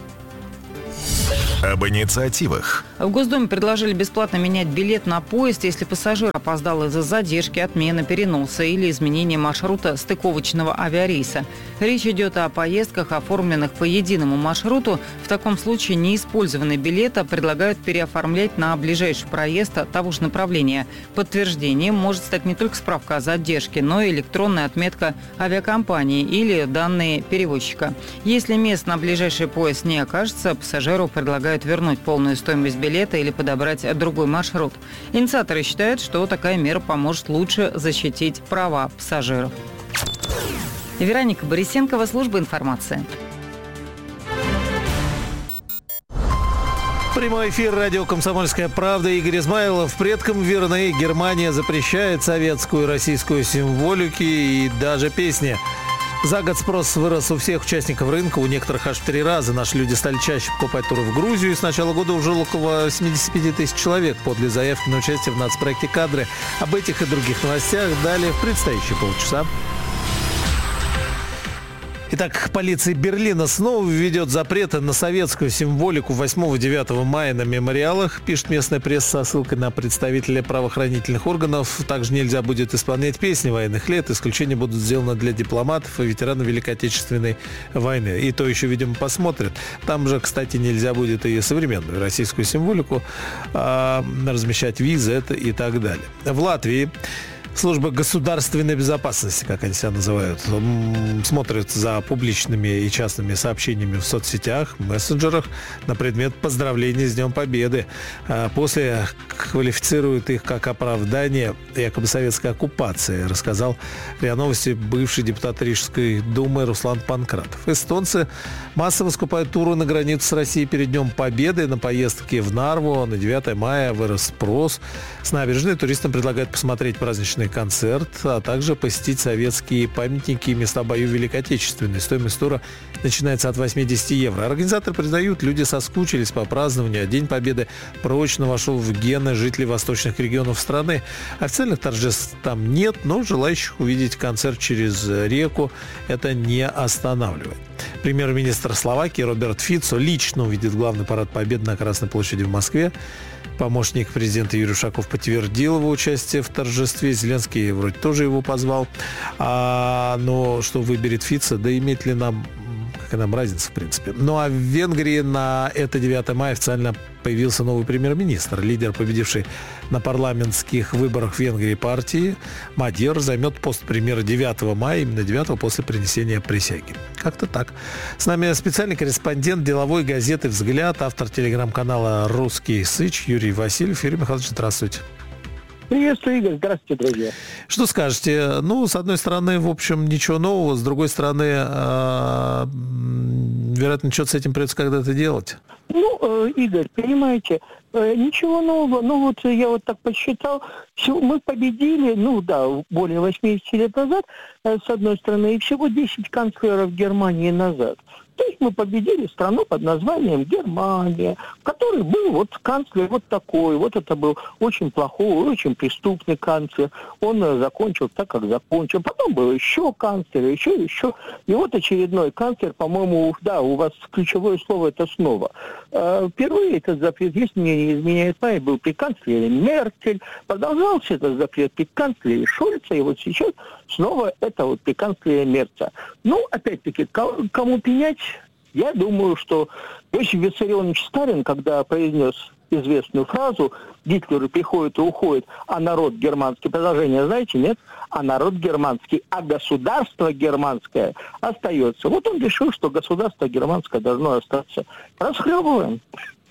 Об инициативах. В Госдуме предложили бесплатно менять билет на поезд, если пассажир опоздал из-за задержки, отмены, переноса или изменения маршрута стыковочного авиарейса. Речь идет о поездках, оформленных по единому маршруту. В таком случае неиспользованный билет предлагают переоформлять на ближайший проезд того же направления. Подтверждением может стать не только справка о задержке, но и электронная отметка авиакомпании или данные перевозчика. Если мест на ближайший поезд не окажется, пассажиру предлагают вернуть полную стоимость билета или подобрать другой маршрут. Инициаторы считают, что такая мера поможет лучше защитить права пассажиров. Вероника Борисенкова, служба информации. Прямой эфир радио «Комсомольская правда». Игорь Измайлов. Предкам верны. Германия запрещает советскую и российскую символики и даже песни. За год спрос вырос у всех участников рынка, у некоторых аж в три раза. Наши люди стали чаще покупать туры в Грузию. И с начала года уже около семьдесят пять тысяч человек подали заявки на участие в нацпроекте «Кадры». Об этих и других новостях далее в предстоящие полчаса. Итак, полиция Берлина снова введет запреты на советскую символику восьмого-девятого мая на мемориалах, пишет местная пресса со ссылкой на представителя правоохранительных органов. Также нельзя будет исполнять песни военных лет. Исключения будут сделаны для дипломатов и ветеранов Великой Отечественной войны. И то еще, видимо, посмотрят. Там же, кстати, нельзя будет и современную российскую символику а, размещать, визы это и так далее. В Латвии служба государственной безопасности, как они себя называют, смотрит за публичными и частными сообщениями в соцсетях, мессенджерах на предмет поздравления с Днем Победы. После квалифицируют их как оправдание якобы советской оккупации, рассказал РИА Новости бывший депутат Рижской думы Руслан Панкратов. Эстонцы массово скупают туры на границу с Россией перед Днем Победы. На поездки в Нарву на девятое мая вырос спрос. С набережной туристам предлагают посмотреть праздничный концерт, а также посетить советские памятники и места боев Великой Отечественной. Стоимость тура начинается от восемьдесят евро. Организаторы признают, люди соскучились по празднованию, а День Победы прочно вошел в гены жителей восточных регионов страны. Официальных торжеств там нет, но желающих увидеть концерт через реку это не останавливает. Премьер-министр Словакии Роберт Фицо лично увидит главный парад Победы на Красной площади в Москве. Помощник президента Юрий Ушаков подтвердил его участие в торжестве. Зеленский вроде тоже его позвал. А, но что выберет Фицо, да имеет ли нам, какая нам разница, в принципе. Ну а в Венгрии на это девятое мая официально появился новый премьер-министр. Лидер, победивший на парламентских выборах в Венгрии партии, Мадьяр, займет пост премьера девятого мая, именно девятого после принесения присяги. Как-то так. С нами специальный корреспондент деловой газеты «Взгляд», автор телеграм-канала «Русский Сыч» Юрий Васильев. Юрий Михайлович, здравствуйте. Приветствую, Игорь. Здравствуйте, друзья. Что скажете? Ну, с одной стороны, в общем, ничего нового. С другой стороны, э, вероятно, что-то с этим придется когда-то делать. Ну, э, Игорь, понимаете, э, ничего нового. Ну, вот я вот так посчитал. Все, мы победили, ну, да, более восемьдесят лет назад, э, с одной стороны, и всего десять канцлеров Германии назад. То есть мы победили страну под названием Германия, в которой был вот канцлер вот такой, вот это был очень плохой, очень преступный канцлер. Он э, закончил так, как закончил. Потом был еще канцлер, еще, еще. И вот очередной канцлер, по-моему, да, у вас ключевое слово это снова. Э, впервые этот запрет, если мне не изменяет память, был при канцлере Меркель. Продолжался этот запрет при канцлере Шольца, и вот сейчас снова это вот при канцлере Мерца. Ну, опять-таки, кому пенять? Я думаю, что Иосиф Виссарионович Сталин, когда произнес известную фразу «Гитлер приходит и уходит, а народ германский», продолжение знаете, нет? А народ германский, а государство германское остается. Вот он решил, что государство германское должно остаться. Расхлебываем.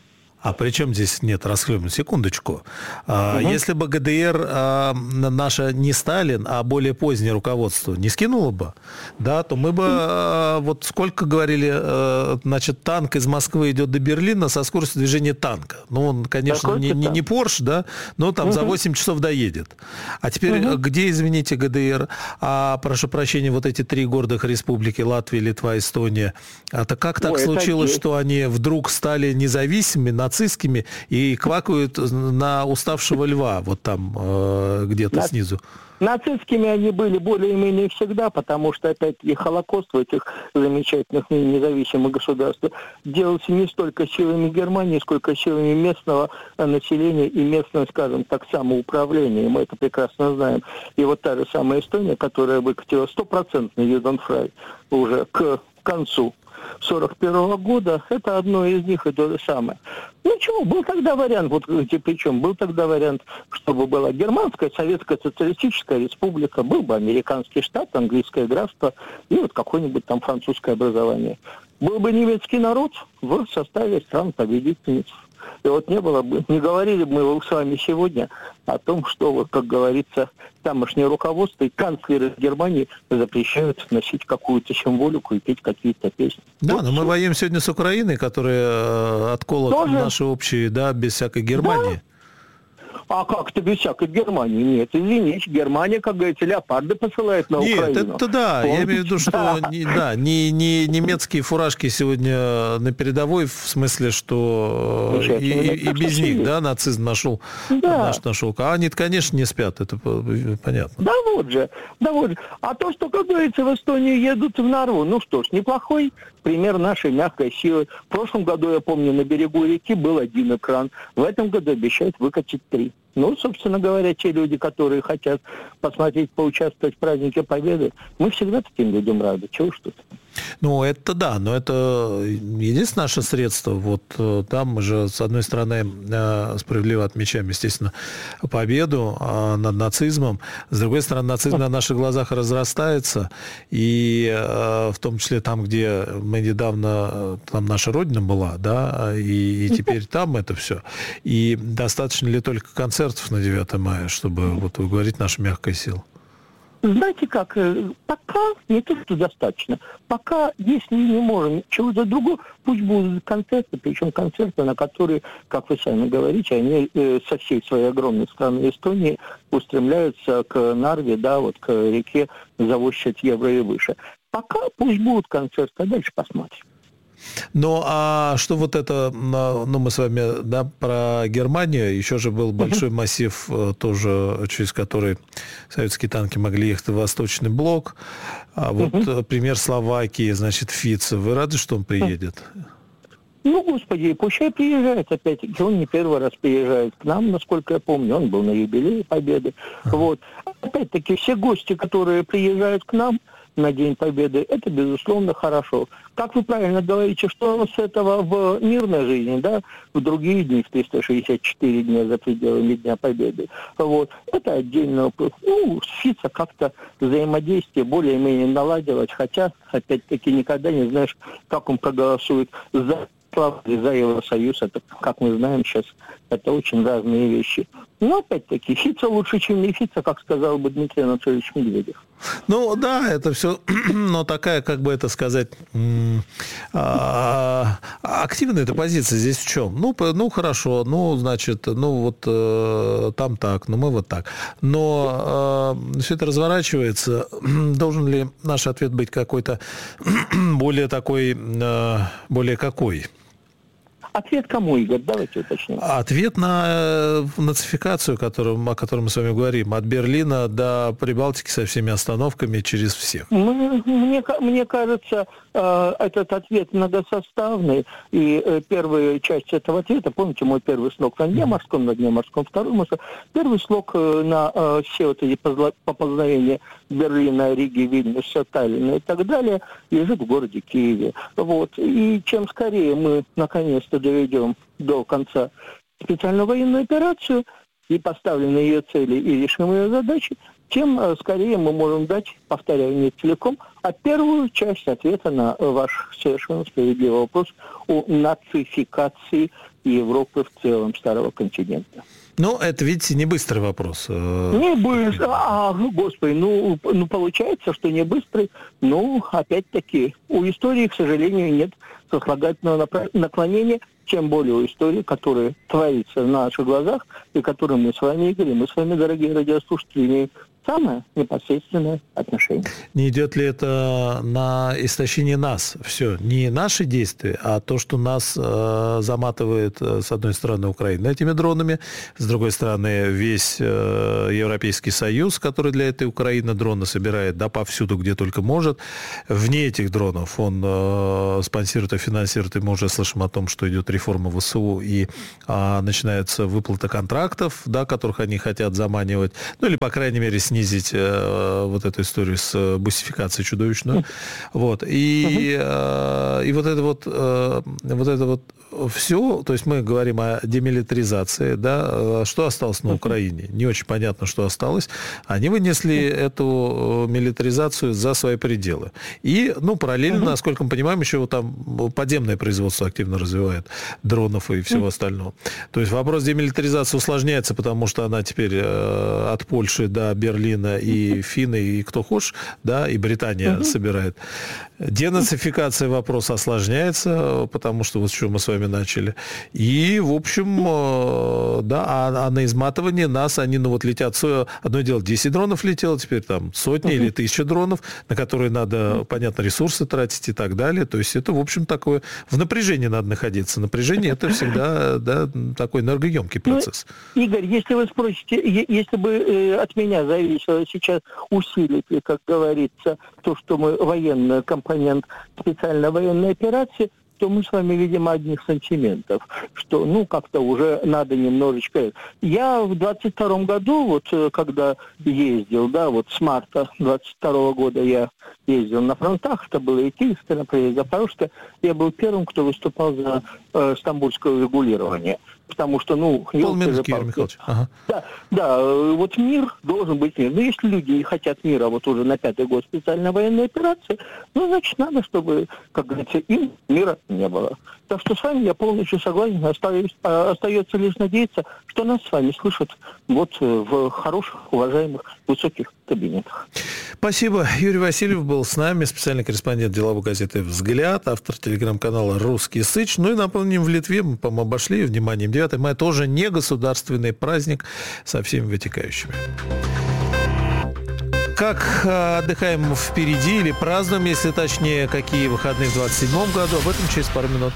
А при чем здесь нет расхлебывания? Секундочку. А, угу. Если бы ГДР а, наша не Сталин, а более позднее руководство не скинуло бы, да, то мы бы, а, вот сколько говорили, а, значит, танк из Москвы идет до Берлина со скоростью движения танка. Ну, он, конечно, не, не, не Порш, да, но там угу. за восемь часов доедет. А теперь угу. где, извините, ГДР? А, прошу прощения, вот эти три гордых республики, Латвия, Литва, Эстония, это как так Ой, случилось, что они вдруг стали независимыми, на нацистскими и квакают на уставшего льва, вот там э, где-то На... снизу. Нацистскими они были более-менее всегда, потому что, опять-таки, Холокост в этих замечательных независимых государствах делался не столько силами Германии, сколько силами местного населения и местного, скажем так, самоуправления. Мы это прекрасно знаем. И вот та же самая Эстония, которая выкатила стопроцентный юденфрай уже к концу сорок первого года, это одно из них, и то же самое. Ну чего, был тогда вариант, вот причем был тогда вариант, чтобы была германская, советская социалистическая республика, был бы американский штат, английское графство и вот какое-нибудь там французское образование. Был бы немецкий народ в составе стран-победительниц. И вот не было бы, не говорили бы мы с вами сегодня о том, что, вот, как говорится, тамошнее руководство и канцлеры Германии запрещают носить какую-то символику и петь какие-то песни. Да, вот но мы воюем сегодня с Украиной, которая отколот наши общие, да, без всякой Германии. Да. А как это без всякой Германии? Нет, извините, Германия, как говорится, леопарды посылает на Нет, Украину. Нет, это да, Помните? Я имею в виду, что да. Не, да, не, не немецкие фуражки сегодня на передовой, в смысле, что и, и, и без них, да, нацизм нашел, да. наш нашел. А они, конечно, не спят, это понятно. Да вот же, да вот же. А то, что, как говорится, в Эстонию едут в Нарву, ну что ж, неплохой пример нашей мягкой силы. В прошлом году, я помню, на берегу реки был один экран. В этом году обещают выкатить три. Ну, собственно говоря, те люди, которые хотят посмотреть, поучаствовать в празднике Победы, мы всегда таким людям рады. Чего уж тут? Ну, это да, но это единственное наше средство. Вот там мы же, с одной стороны, справедливо отмечаем, естественно, победу над нацизмом. С другой стороны, нацизм на наших глазах разрастается. И в том числе там, где мы недавно, там наша родина была, да, и, и теперь там это все. И достаточно ли только концертов на девятое мая, чтобы вот говорить наша мягкая сила? Знаете как, пока не то, что достаточно. Пока, если не можем чего-то другого, пусть будут концерты, причем концерты, на которые, как вы сами говорите, они э, со всей своей огромной страны Эстонии устремляются к Нарве, да, вот к реке за восемьдесят евро и выше. Пока пусть будут концерты, а дальше посмотрим. Ну, а что вот это, ну, мы с вами, да, про Германию, еще же был большой массив тоже, через который советские танки могли ехать в Восточный блок, а вот uh-huh. пример Словакии, значит, Фице, вы рады, что он приедет? Ну, господи, пущай приезжает, опять-таки, он не первый раз приезжает к нам, насколько я помню, он был на юбилее Победы, uh-huh. вот. Опять-таки, все гости, которые приезжают к нам на День Победы, это, безусловно, хорошо. Как вы правильно говорите, что с этого в мирной жизни, да, в другие дни, в триста шестьдесят четыре дня за пределами Дня Победы, вот, это отдельный вопрос. Ну, с Фице как-то взаимодействие более-менее наладилось, хотя, опять-таки, никогда не знаешь, как он проголосует за за Евросоюз, это, как мы знаем сейчас, это очень разные вещи. Но, опять-таки, Фице лучше, чем не Фице, как сказал бы Дмитрий Анатольевич Медведев. Ну, да, это все, но такая, как бы это сказать, активная эта позиция здесь в чем? Ну, ну хорошо, ну, значит, ну, вот э, там так, ну, мы вот так. Но э, все это разворачивается. Должен ли наш ответ быть какой-то более такой, э, более какой? Ответ кому, Игорь? Давайте уточним. Ответ на нацификацию, которую, о которой мы с вами говорим, от Берлина до Прибалтики со всеми остановками через всех. Мне, мне, мне кажется, этот ответ многосоставный, и первая часть этого ответа, помните, мой первый слог на дне морском, на дне морском, второй морской, первый слог на все вот эти поползновения Берлина, Риги, Вильнюса, Таллина и так далее лежит в городе Киеве. Вот. И чем скорее мы наконец-то доведем до конца специальную военную операцию и поставленные ее цели, и решим ее задачи, тем скорее мы можем дать, повторяю, не целиком, а первую часть ответа на ваш совершенно справедливый вопрос о нацификации Европы в целом, старого континента. Ну, это, видите, не быстрый вопрос. Не быстрый. А, господи, ну, ну, получается, что не быстрый. Ну, опять-таки, у истории, к сожалению, нет сослагательного наклонения, тем более у истории, которая творится на наших глазах, и которой мы с вами, Игорь, мы с вами, дорогие радиослушатели, имеем самое непосредственное отношение. Не идет ли это на истощение нас? Все, не наши действия, а то, что нас э, заматывает, с одной стороны, Украина этими дронами, с другой стороны, весь э, Европейский Союз, который для этой Украины дроны собирает, да, повсюду, где только может. Вне этих дронов он э, спонсирует и финансирует, и мы уже слышим о том, что идет реформа ВСУ, и э, начинается выплата контрактов, да, которых они хотят заманивать, ну, или, по крайней мере, снизить э, вот эту историю с бусификацией чудовищную. Вот. И, э, и вот это вот, э, вот это вот все, то есть мы говорим о демилитаризации, да, что осталось на Украине? Не очень понятно, что осталось. Они вынесли эту милитаризацию за свои пределы. И, ну, параллельно, насколько мы понимаем, еще вот там подземное производство активно развивает дронов и всего остального. То есть вопрос демилитаризации усложняется, потому что она теперь э, от Польши до Берлина и финны, и кто хочешь, да, и Британия uh-huh. собирает. Денацификация вопроса осложняется, потому что вот что мы с вами начали. И, в общем, э, да, а, а на изматывание нас они, ну, вот летят, одно дело, десять дронов летело, теперь там сотни uh-huh. или тысячи дронов, на которые надо, uh-huh. понятно, ресурсы тратить и так далее. То есть это, в общем, такое, в напряжении надо находиться. Напряжение — это всегда, да, такой энергоемкий процесс. Ну, Игорь, если вы спросите, если бы э, от меня зависело сейчас усилить, как говорится, то, что мы военный компонент специальной военной операции, то мы с вами видим одних сантиментов, что, ну, как-то уже надо немножечко... Я в двадцать втором году, вот, когда ездил, да, вот с марта двадцать второго года я ездил на фронтах, это было и Киевское, например, Запорожское, я был первым, кто выступал за э, стамбульское регулирование. Потому что, ну... Полминутки, Юрий Михайлович. Ага. Да, да, вот мир должен быть мир. Но если люди не хотят мира вот уже на пятый год специальной военной операции, ну, значит, надо, чтобы, как говорится, им мира не было. Так что с вами я полностью согласен. Остаюсь, остается лишь надеяться, что нас с вами слышат вот в хороших, уважаемых, высоких кабинетах. Спасибо. Юрий Васильев был с нами, специальный корреспондент деловой газеты «Взгляд», автор телеграм-канала «Русский Сыч». Ну и напомним, в Литве мы, по-моему, обошли вниманием девятое мая, тоже не государственный праздник со всеми вытекающими. Как отдыхаем впереди или празднуем, если точнее, какие выходные в двадцать седьмом году, об этом через пару минут.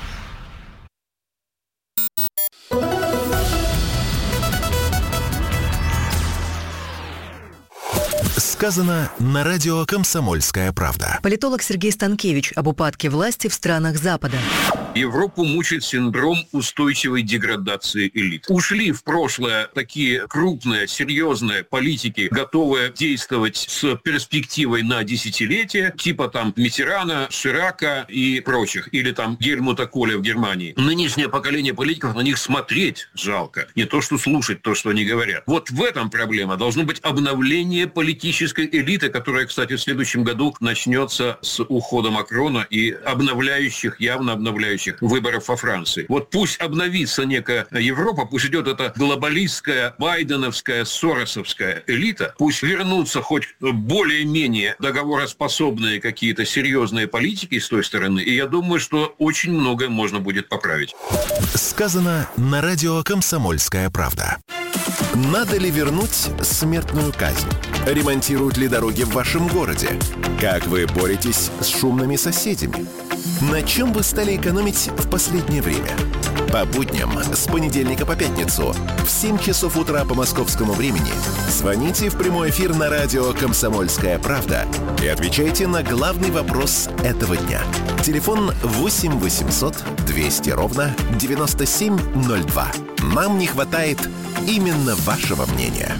Сказано на радио «Комсомольская правда». Политолог Сергей Станкевич об упадке власти в странах Запада. Европу мучает синдром устойчивой деградации элит. Ушли в прошлое такие крупные, серьезные политики, готовые действовать с перспективой на десятилетия, типа там Миттерана, Ширака и прочих, или там Гельмута Коля в Германии. Нынешнее поколение политиков, на них смотреть жалко, не то что слушать то, что они говорят. Вот в этом проблема. Должно быть обновление политической элиты, которая, кстати, в следующем году начнется с ухода Макрона и обновляющих, явно обновляющих следующих выборов во Франции. Вот пусть обновится некая Европа, пусть идет эта глобалистская, байденовская, соросовская элита, пусть вернутся хоть более-менее договороспособные какие-то серьезные политики с той стороны, и я думаю, что очень многое можно будет поправить. Сказано на радио «Комсомольская правда». Надо ли вернуть смертную казнь? Ремонтируют ли дороги в вашем городе? Как вы боретесь с шумными соседями? На чем вы стали экономить в последнее время? По будням с понедельника по пятницу в семь часов утра по московскому времени звоните в прямой эфир на радио «Комсомольская правда» и отвечайте на главный вопрос этого дня. Телефон восемь восемьсот двести ровно девяносто семь ноль два. Нам не хватает именно вашего мнения.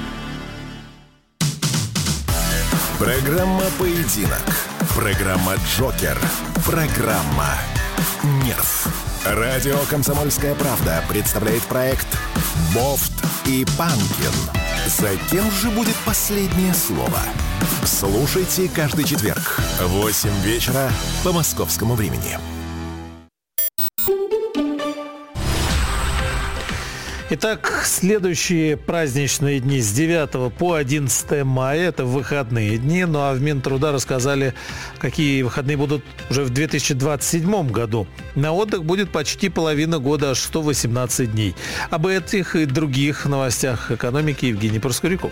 Программа «Поединок». Программа «Джокер». Программа «Нерв». Радио «Комсомольская правда» представляет проект «Бофт и Панкин». За кем же будет последнее слово? Слушайте каждый четверг в восемь вечера по московскому времени. Итак, следующие праздничные дни с девятого по одиннадцатое мая – это выходные дни. Ну а в Минтруда рассказали, какие выходные будут уже в две тысячи двадцать седьмом году. На отдых будет почти половина года, аж сто восемнадцать дней. Об этих и других новостях экономики Евгений Проскуряков.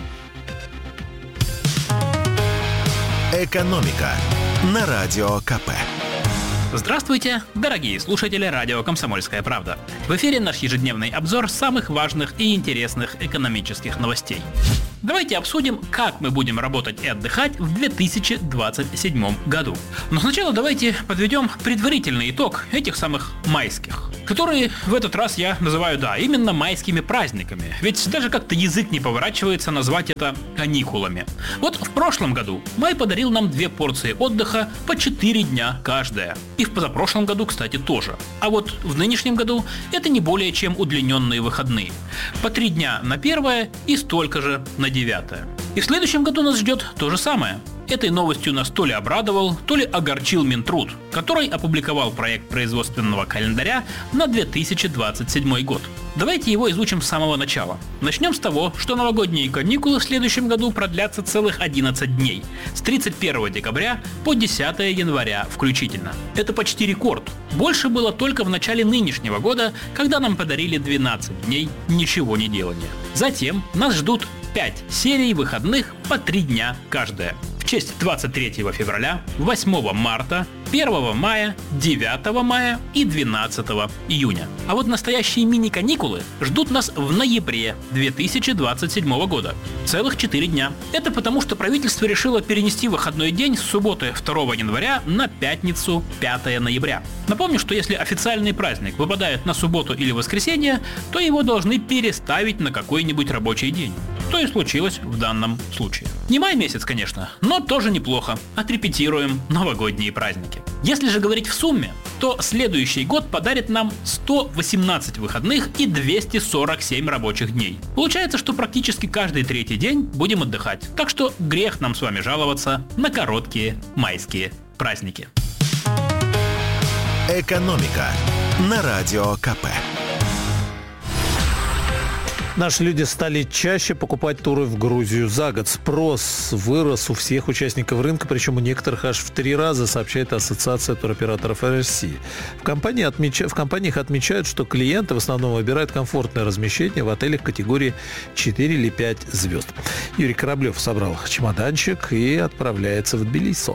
Экономика на радио КП. Здравствуйте, дорогие слушатели радио «Комсомольская правда». В эфире наш ежедневный обзор самых важных и интересных экономических новостей. Давайте обсудим, как мы будем работать и отдыхать в две тысячи двадцать седьмом году. Но сначала давайте подведем предварительный итог этих самых майских, которые в этот раз я называю, да, именно майскими праздниками. Ведь даже как-то язык не поворачивается назвать это каникулами. Вот в прошлом году май подарил нам две порции отдыха по четыре дня каждая. И в позапрошлом году, кстати, тоже. А вот в нынешнем году это не более чем удлиненные выходные. По три дня на первое и столько же на девятое. И в следующем году нас ждет то же самое. Этой новостью нас то ли обрадовал, то ли огорчил Минтруд, который опубликовал проект производственного календаря на две тысячи двадцать седьмой год. Давайте его изучим с самого начала. Начнем с того, что новогодние каникулы в следующем году продлятся целых одиннадцать дней, с тридцать первого декабря по десятого января включительно. Это почти рекорд. Больше было только в начале нынешнего года, когда нам подарили двенадцать дней ничего не делания. Затем нас ждут пять серий выходных по три дня каждая. В честь двадцать третьего февраля, восьмого марта, первого мая, девятого мая и двенадцатого июня. А вот настоящие мини-каникулы ждут нас в ноябре две тысячи двадцать седьмого года. Целых четыре дня. Это потому, что правительство решило перенести выходной день с субботы второго января на пятницу пятого ноября. Напомню, что если официальный праздник выпадает на субботу или воскресенье, то его должны переставить на какой-нибудь рабочий день. Что и случилось в данном случае. Не май месяц, конечно, но тоже неплохо. Отрепетируем новогодние праздники. Если же говорить в сумме, то следующий год подарит нам сто восемнадцать выходных и двести сорок семь рабочих дней. Получается, что практически каждый третий день будем отдыхать. Так что грех нам с вами жаловаться на короткие майские праздники. Экономика на радио КП. Наши люди стали чаще покупать туры в Грузию за год. Спрос вырос у всех участников рынка, причем у некоторых аж в три раза, сообщает Ассоциация туроператоров России. В, компании отмеч... в компаниях отмечают, что клиенты в основном выбирают комфортное размещение в отелях категории четыре или пять звезд. Юрий Кораблев собрал чемоданчик и отправляется в Тбилиси.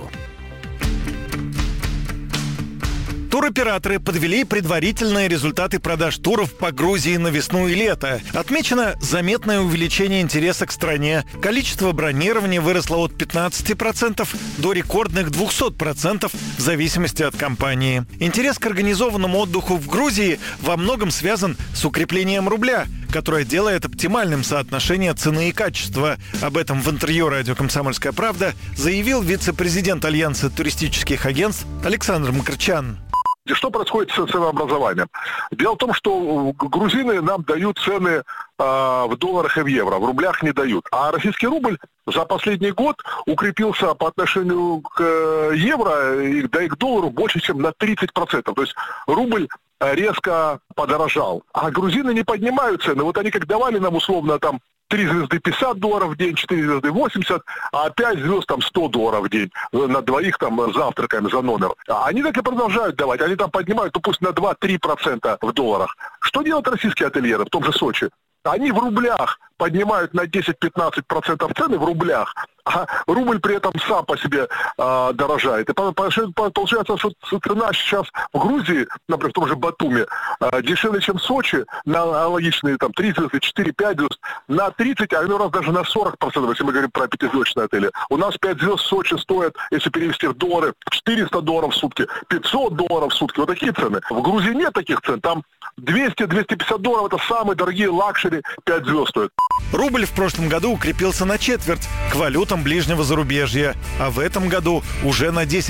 Туроператоры подвели предварительные результаты продаж туров по Грузии на весну и лето. Отмечено заметное увеличение интереса к стране. Количество бронирования выросло от пятнадцати процентов до рекордных двухсот процентов в зависимости от компании. Интерес к организованному отдыху в Грузии во многом связан с укреплением рубля, которое делает оптимальным соотношение цены и качества. Об этом в интервью радио «Комсомольская правда» заявил вице-президент Альянса туристических агентств Александр Макарчан. Что происходит с ценообразованием? Дело в том, что грузины нам дают цены э, в долларах и в евро, в рублях не дают. А российский рубль за последний год укрепился по отношению к евро, и, да и к доллару больше, чем на тридцать процентов. То есть рубль резко подорожал. А грузины не поднимают цены. Вот они как давали нам условно там три звезды пятьдесят долларов в день, четыре звезды восемьдесят, а пять звезд там сто долларов в день. На двоих там завтракаем за номер. А они так и продолжают давать. Они там поднимают, ну пусть на два-три процента в долларах. Что делают российские ательеры в том же Сочи? Они в рублях поднимают на десять-пятнадцать процентов цены в рублях, а рубль при этом сам по себе э, дорожает. И получается, что цена сейчас в Грузии, например, в том же Батуми, э, дешевле, чем в Сочи, на аналогичные там три звезды, четыре-пять звезд, на тридцать, а иной раз даже на сорок процентов, если мы говорим про пятизвездочные отели. У нас пять звезд в Сочи стоят, если перевести в доллары, четыреста долларов в сутки, пятьсот долларов в сутки. Вот такие цены. В Грузии нет таких цен. Там двести-двести пятьдесят долларов, это самые дорогие лакшери, пять звезд стоят. Рубль в прошлом году укрепился на четверть к валютам ближнего зарубежья, а в этом году уже на десять